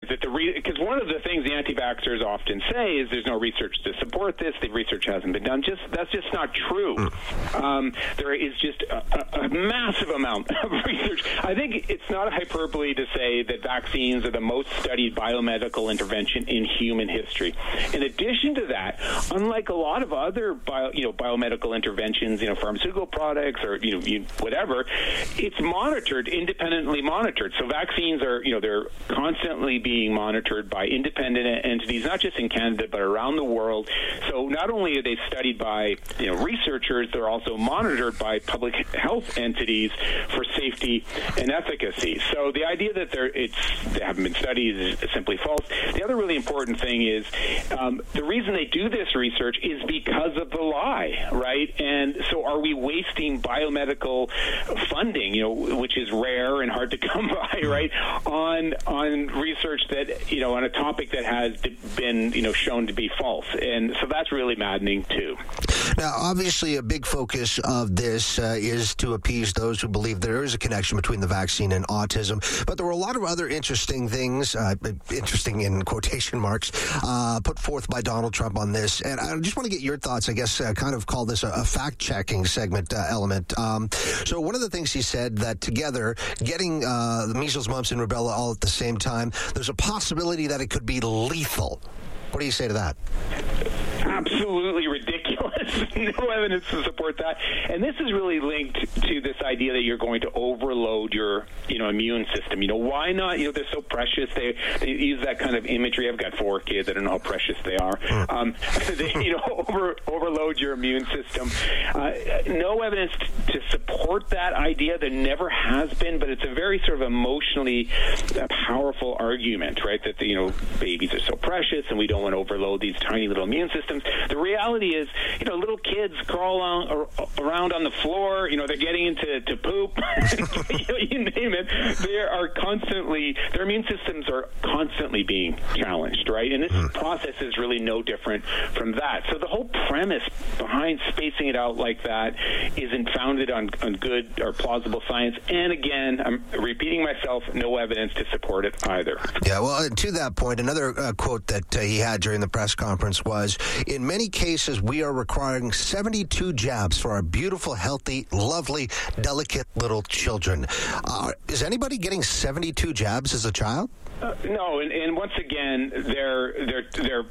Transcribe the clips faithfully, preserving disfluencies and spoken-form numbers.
that the because re- one of the things the anti-vaxxers often say is there's no research to support this. The research hasn't been done. Just that's just not true. Mm. Um, there is just a, a, a massive amount of research. I think it's not a hyperbole to say that vaccines are the most studied biomedical intervention in human history. In addition to that, unlike a lot of other bio, you know, biomedical interventions, you know, pharmaceutical products or you know, you, whatever, it's monitored, independently monitored. So vaccines are, you know, they're constantly being monitored by independent entities, not just in Canada but around the world. So not only are they studied by, you know, researchers, they're also monitored by public health entities for safety and efficacy. So the idea that they're, it's, they haven't been studied is simply false. The other really important thing is um, the reason they do this research is because of the lie, right? And so are we wasting biomedical funding, you know, which is rare and hard to come by, right, on on research that, you know, on a topic that has been, you know, shown to be false? And so that's really maddening, too. Now, obviously, a big focus of this uh, is to appease those who believe there is a connection between the vaccine and autism. But there were a lot of other interesting things, uh, interesting in quotation marks, uh, put forth by Donald Trump on this. And I just want to get your thoughts, I guess, uh, kind of call this a, a fact-checking segment uh, element. Um, so one of the things he said that together, getting uh, the measles, mumps, and rubella all at the same time, there's a possibility that it could be lethal. What do you say to that? Absolutely ridiculous. No evidence to support that. And this is really linked to this idea that you're going to overload your, you know, immune system. You know, why not? You know, they're so precious. They, they use that kind of imagery. I've got four kids. I don't know how precious they are. Um, they, you know, over, overload your immune system. Uh, no evidence to support that idea. There never has been, but it's a very sort of emotionally uh, powerful argument, right? That, the, you know, babies are so precious and we don't want to overload these tiny little immune systems. The reality is, you know, little kids crawl on, around on the floor, you know, they're getting into to poop, you, know, you name it. They are constantly, their immune systems are constantly being challenged, right? And this mm. process is really no different from that. So the whole premise behind spacing it out like that isn't founded on, on good or plausible science. And again, I'm repeating myself, no evidence to support it either. Yeah, well, to that point, another uh, quote that uh, he had during the press conference was, in many cases, we are requiring seventy-two jabs for our beautiful, healthy, lovely, delicate little children. Uh, is anybody getting seventy-two jabs as a child? Uh, no, and, and once again, they're they're they're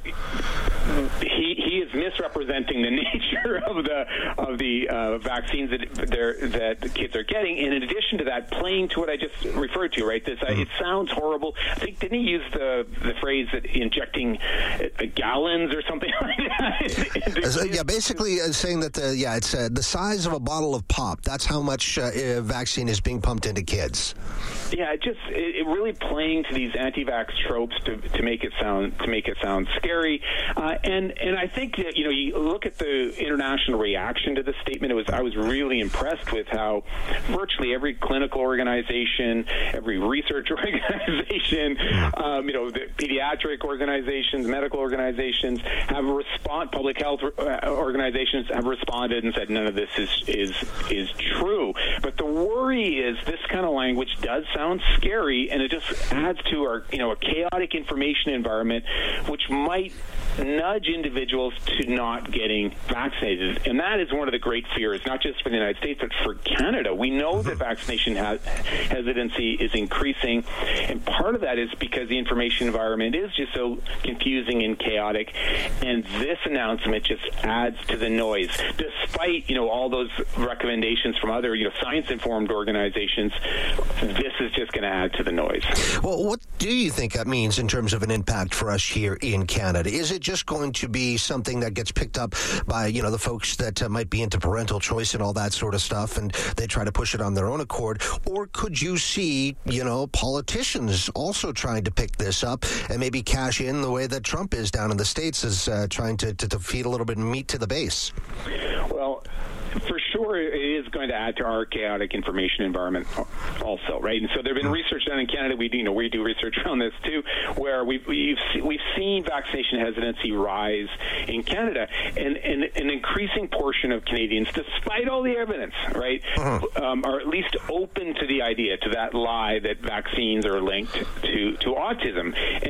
he he is misrepresenting the nature of the of the uh, vaccines that they're, that the kids are getting. And in addition to that, playing to what I just referred to, right? This uh, it sounds horrible. I think didn't he use the the phrase that injecting uh, gallons or something like that? uh, yeah, basically uh, saying that the yeah it's uh, the size of a bottle of pop. That's how much uh, uh, vaccine is being pumped into kids. Yeah, it just it, it really playing to these anti-vax tropes to, to make it sound to make it sound scary, uh, and and I think that, you know, you look at the international reaction to this statement. It was I was really impressed with how virtually every clinical organization, every research organization, um, you know, the pediatric organizations, medical organizations have respond. Public health organizations have responded and said none of this is is is true. But the worry is this kind of language does sound scary, and it just adds to our, you know, a chaotic information environment, which might nudge individuals to not getting vaccinated. And that is one of the great fears, not just for the United States, but for Canada. We know that vaccination ha- hesitancy is increasing, and part of that is because the information environment is just so confusing and chaotic, and this announcement just adds to the noise. Despite, you know, all those recommendations from other, you know, science-informed organizations, this is just going to add to the noise. Well, what do you think that means in terms of an impact for us here in Canada? Is it just going to be something that gets picked up by, you know, the folks that uh, might be into parental choice and all that sort of stuff, and they try to push it on their own accord? Or could you see, you know, politicians also trying to pick this up and maybe cash in the way that Trump is down in the States, is uh, trying to, to, to feed a little bit of meat to the base? Well, for sure, it is going to add to our chaotic information environment also, right? And so there's been research done in Canada. We do, you know, we do research on this too, where we've we've, we've seen vaccination hesitancy rise in Canada, and, and an increasing portion of Canadians, despite all the evidence, right, uh-huh. um, are at least open to the idea, to that lie that vaccines are linked to to autism.